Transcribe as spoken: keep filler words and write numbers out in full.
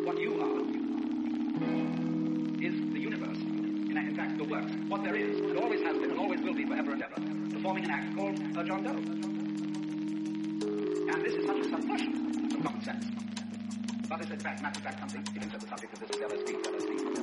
what you are is the universe. In, in fact, the work, what there is, and always has been, and always will be forever and ever, performing an act called a John Doe. And this is such a subversion of common sense. But it's in fact, matter of fact, something, even so the subject of this is L S D, L S D.